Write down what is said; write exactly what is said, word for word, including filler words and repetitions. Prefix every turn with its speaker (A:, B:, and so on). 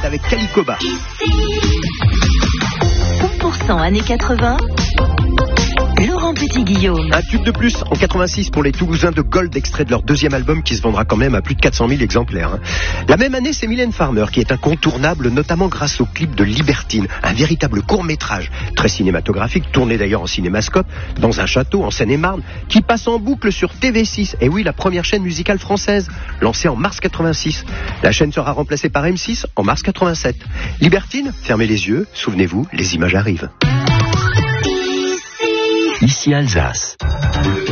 A: avec Calicoba.
B: cent pour cent années quatre-vingts. Laurent Petit-Guillaume.
A: Un tube de plus en quatre-vingt-six pour les Toulousains de Gold, extrait de leur deuxième album qui se vendra quand même à plus de quatre cent mille exemplaires. Hein. La même année, c'est Mylène Farmer qui est incontournable, notamment grâce au clip de Libertine, un véritable court-métrage, très cinématographique, tourné d'ailleurs en cinémascope, dans un château en Seine-et-Marne, qui passe en boucle sur T V six. Et oui, la première chaîne musicale française, lancée en mars quatre-vingt-six. La chaîne sera remplacée par M six en mars quatre-vingt-sept. Libertine, fermez les yeux, souvenez-vous, les images arrivent.
C: Ici Alsace.